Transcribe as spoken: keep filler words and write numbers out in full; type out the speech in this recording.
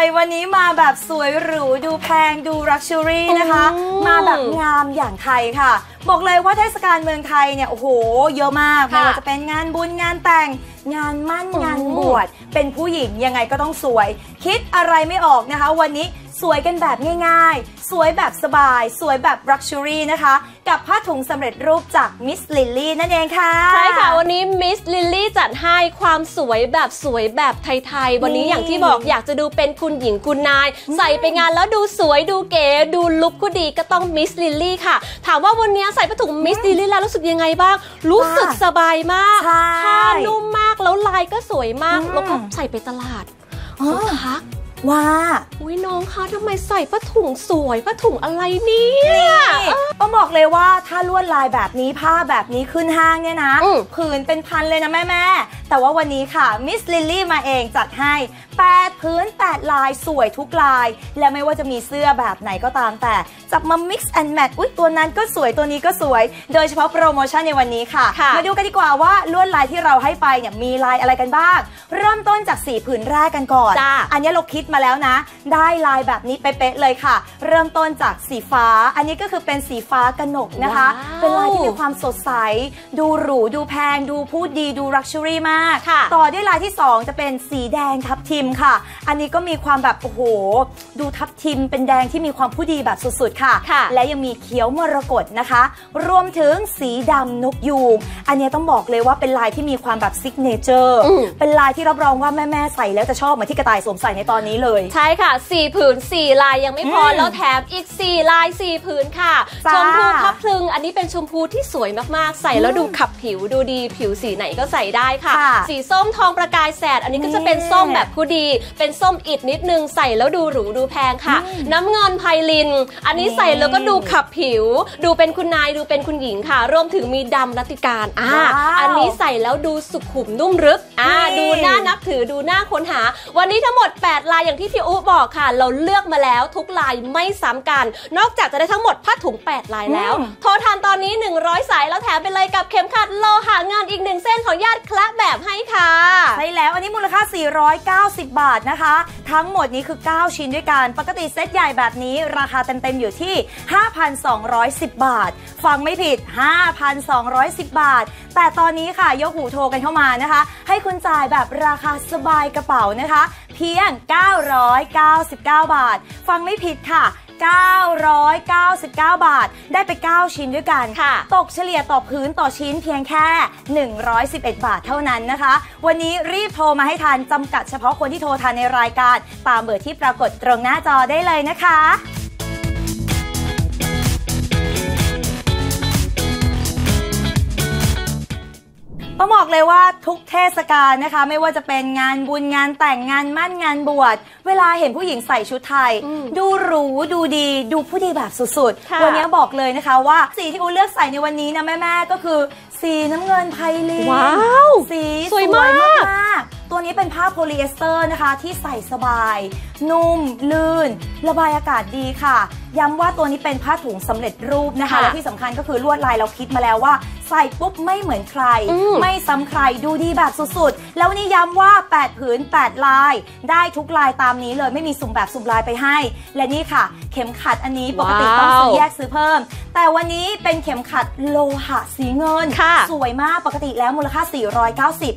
เลยวันนี้มาแบบสวยหรูดูแพงดูลักชัวรี่นะคะมาแบบงามอย่างไทยค่ะบอกเลยว่าเทศกาลเมืองไทยเนี่ยโอ้โหเยอะมากไม่ว่าจะเป็นงานบุญงานแต่งงานมั่นงานบวชเป็นผู้หญิงยังไงก็ต้องสวยคิดอะไรไม่ออกนะคะวันนี้สวยกันแบบง่ายๆสวยแบบสบายสวยแบบลักชัวรี่นะคะกับผ้าถุงสำเร็จรูปจากมิสลิลลี่นั่นเองค่ะใช่ค่ะวันนี้มิสลิลลี่จัดให้ความสวยแบบสวยแบบไทยๆวันนี้อย่างที่บอกอยากจะดูเป็นคุณหญิงคุณนายใส่ไปงานแล้วดูสวยดูเก๋ดูลุคก็ดีก็ต้องมิสลิลลี่ค่ะถามว่าวันนี้ใส่ผ้าถุงมิสลิลลี่แล้วรู้สึกยังไงบ้างรู้สึกสบายมากผ้านุ่มมากแล้วลายก็สวยมากแล้วก็ใส่ไปตลาดเขาทักว่าอุ้ยน้องคะทำไมใส่ผ้าถุงสวยผ้าถุงอะไรเนี่ยต้องบอกเลยว่าถ้าลวดลายแบบนี้ผ้าแบบนี้ขึ้นห้างเนี่ยนะผืนเป็นพันเลยนะแม่แม่แต่ว่าวันนี้ค่ะมิสลิลลี่มาเองจัดให้แปดพื้นแปดลายสวยทุกลายและไม่ว่าจะมีเสื้อแบบไหนก็ตามแต่จับมา mix and match อุ๊ยตัวนั้นก็สวยตัวนี้ก็สวยโดยเฉพาะโปรโมชั่นในวันนี้ค่ะมาดูกันดีกว่าว่าลวดลายที่เราให้ไปเนี่ยมีลายอะไรกันบ้างเริ่มต้นจากสีผืนแรกกันก่อนอันนี้เราคิดมาแล้วนะได้ลายแบบนี้เป๊ะๆเลยค่ะเริ่มต้นจากสีฟ้าอันนี้ก็คือเป็นสีฟ้ากนกนะคะเป็นลายที่มีความสดใสดูหรูดูแพงดูพูดดีดูลักชัวรี่มากต่อด้วยลายที่สองจะเป็นสีแดงทับทิมค่ะอันนี้ก็มีความแบบโอ้โหดูทับทิมเป็นแดงที่มีความผู้ดีแบบสุดๆค่ะและยังมีเขียวมรกตนะคะรวมถึงสีดำนกยูงอันนี้ต้องบอกเลยว่าเป็นลายที่มีความแบบซิกเนเจอร์เป็นลายที่รับรองว่าแม่ๆใส่แล้วจะชอบเหมือนที่กระต่ายสวมใส่ในตอนนี้เลยใช่ค่ะสี่ผืนสี่ลายยังไม่พอแล้วแถมอีกสี่ลายสี่ผืนค่ะชมพูพับพลึงอันนี้เป็นชมพูที่สวยมากๆใส่แล้วดูขับผิวดูดีผิวสีไหนก็ใส่ได้ค่ะสีส้มทองประกายแสดอันนี้ก็จะเป็นส้มแบบผู้ดีเป็นส้มอิดนิดนึงใส่แล้วดูหรูดูแพงค่ะน้ำเงินไพลินอันนี้ใส่แล้วก็ดูขับผิวดูเป็นคุณนายดูเป็นคุณหญิงค่ะรวมถึงมีดำรัติการอ่าอันนี้ใส่แล้วดูสุขุมนุ่มลึกอ่าดูน่านับถือดูน่าค้นหาวันนี้ทั้งหมดแปดลายอย่างที่พี่อุ๊บอกค่ะเราเลือกมาแล้วทุกลายไม่ซ้ำกันนอกจากจะได้ทั้งหมดผ้าถุงแปดลายแล้วโทรทันตอนนี้หนึ่งร้อยสายแล้วแถมไปเลยกับเข็มขัดโลหะงานอีกหนึ่งเส้นของญาติคละแบบให้ค่ะใช่แล้วอันนี้มูลค่าสี่ร้อยเก้าสิบบาทนะคะทั้งหมดนี้คือเก้าชิ้นด้วยกันปกติเซตใหญ่แบบนี้ราคาเต็มๆอยู่ที่ ห้าพันสองร้อยสิบ บาทฟังไม่ผิด ห้าพันสองร้อยสิบ บาทแต่ตอนนี้ค่ะยกหูโทรกันเข้ามานะคะให้คุณจ่ายแบบราคาสบายกระเป๋านะคะเพียงเก้าร้อยเก้าสิบเก้าบาทฟังไม่ผิดค่ะเก้าร้อยเก้าสิบเก้าบาทได้ไปเก้าชิ้นด้วยกันตกเฉลี่ยต่อพื้นต่อชิ้นเพียงแค่หนึ่งร้อยสิบเอ็ดบาทเท่านั้นนะคะวันนี้รีบโทรมาให้ทันจำกัดเฉพาะคนที่โทรทันในรายการตามเบอร์ที่ปรากฏตรงหน้าจอได้เลยนะคะต้องบอกเลยว่าทุกเทศกาลนะคะไม่ว่าจะเป็นงานบุญงานแต่งงานมั่นงานบวชเวลาเห็นผู้หญิงใส่ชุดไทยดูหรูดูดีดูผู้ดีแบบสุดๆวันนี้บอกเลยนะคะว่าสีที่อูเลือกใส่ในวันนี้นะแม่ๆก็คือสีน้ำเงินไพลินว้าวสีสวยมากตัวนี้เป็นผ้าโพลีเอสเตอร์นะคะที่ใส่สบายนุ่มลื่นระบายอากาศดีค่ะย้ำว่าตัวนี้เป็นผ้าถุงสำเร็จรูปนะคะและที่สำคัญก็คือลวดลายเราคิดมาแล้วว่าใส่ปุ๊บไม่เหมือนใครไม่ซ้ำใครดูดีแบบสุดๆแล้ววันนี้ย้ำว่าแปดผืนแปดลายได้ทุกลายตามนี้เลยไม่มีสุ่มแบบสุ่มลายไปให้และนี่ค่ะเข็มขัดอันนี้ปกติต้องซื้อแยกซื้อเพิ่มแต่วันนี้เป็นเข็มขัดโลหะสีเงินสวยมากปกติแล้วมูลค่าสี่ร้อยเก้าสิบ